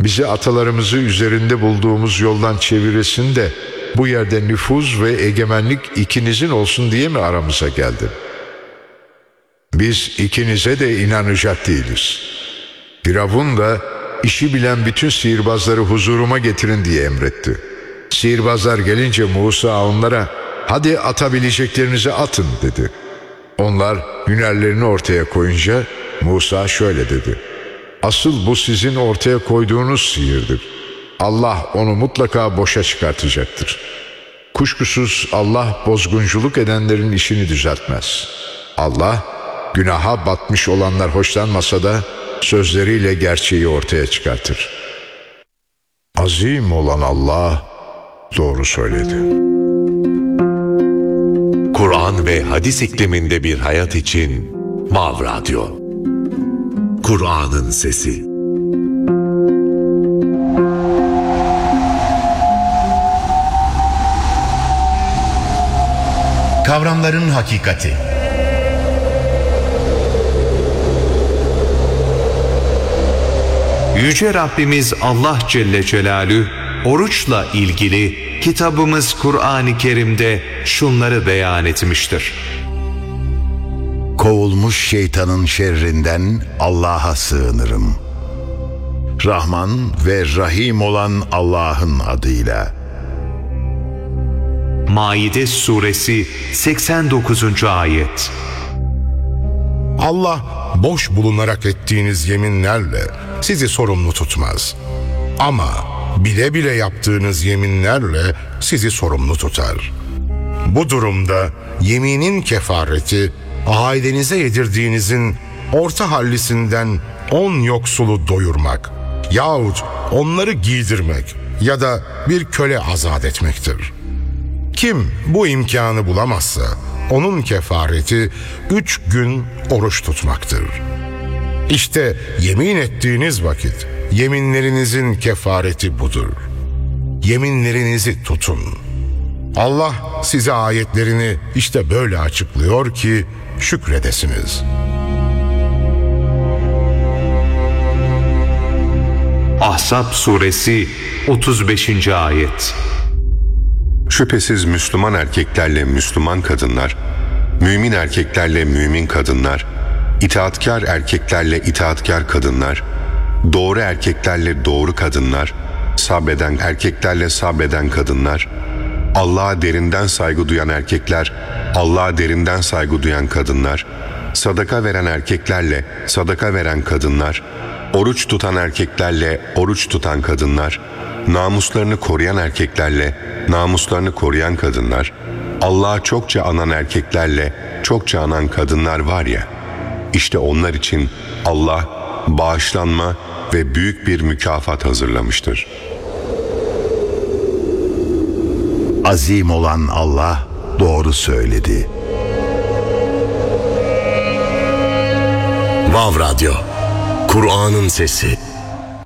bizi atalarımızı üzerinde bulduğumuz yoldan çeviresin de bu yerde nüfuz ve egemenlik ikinizin olsun diye mi aramıza geldin? Biz ikinize de inanacak değiliz. Firavun da işi bilen bütün sihirbazları huzuruma getirin diye emretti. Sihirbazlar gelince Musa onlara hadi atabileceklerinizi atın dedi. Onlar hünerlerini ortaya koyunca Musa şöyle dedi: asıl bu sizin ortaya koyduğunuz sihirdir. Allah onu mutlaka boşa çıkartacaktır. Kuşkusuz Allah bozgunculuk edenlerin işini düzeltmez. Allah günaha batmış olanlar hoşlanmasa da sözleriyle gerçeği ortaya çıkartır. Azim olan Allah doğru söyledi. Kur'an ve hadis ikliminde bir hayat için Vav Radyo. Kur'an'ın sesi. Kavramların hakikati. Yüce Rabbimiz Allah Celle Celaluhu oruçla ilgili kitabımız Kur'an-ı Kerim'de şunları beyan etmiştir. Kovulmuş şeytanın şerrinden Allah'a sığınırım. Rahman ve Rahim olan Allah'ın adıyla. Maide Suresi 89. ayet. Allah boş bulunarak ettiğiniz yeminlerle sizi sorumlu tutmaz. Ama bile bile yaptığınız yeminlerle sizi sorumlu tutar. Bu durumda yeminin kefareti ailenize yedirdiğinizin orta hallisinden 10 yoksulu doyurmak yahut onları giydirmek ya da bir köle azat etmektir. Kim bu imkanı bulamazsa onun kefareti 3 gün oruç tutmaktır. İşte yemin ettiğiniz vakit yeminlerinizin kefareti budur. Yeminlerinizi tutun. Allah size ayetlerini işte böyle açıklıyor ki şükredesiniz. Ahzab Suresi 35. ayet. Şüphesiz Müslüman erkeklerle Müslüman kadınlar, mümin erkeklerle mümin kadınlar, itaatkar erkeklerle itaatkar kadınlar, doğru erkeklerle doğru kadınlar, sabreden erkeklerle sabreden kadınlar, Allah'a derinden saygı duyan erkekler, Allah'a derinden saygı duyan kadınlar, sadaka veren erkeklerle sadaka veren kadınlar, oruç tutan erkeklerle oruç tutan kadınlar, namuslarını koruyan erkeklerle namuslarını koruyan kadınlar, Allah'a çokça anan erkeklerle çokça anan kadınlar var ya, işte onlar için Allah bağışlanma ve büyük bir mükafat hazırlamıştır. Azim olan Allah doğru söyledi. Vav Radyo. Kur'an'ın sesi.